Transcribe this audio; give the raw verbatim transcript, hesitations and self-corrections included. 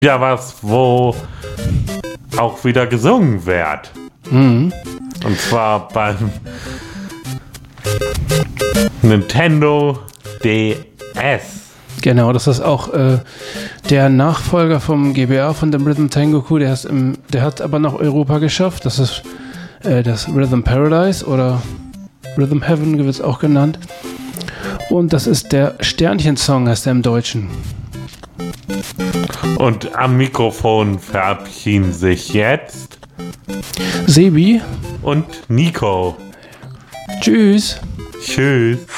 Ja, was, wo auch wieder gesungen wird. Mhm. Und zwar beim Nintendo D S. Genau, das ist auch äh, der Nachfolger vom G B A, von dem Rhythm Tengoku. Der, ist im, der hat aber nach Europa geschafft. Das ist äh, das Rhythm Paradise oder Rhythm Heaven wird es auch genannt. Und das ist der Sternchen-Song, heißt der im Deutschen. Und am Mikrofon verabschieden sich jetzt Sebi und Nico. Tschüss. Tschüss.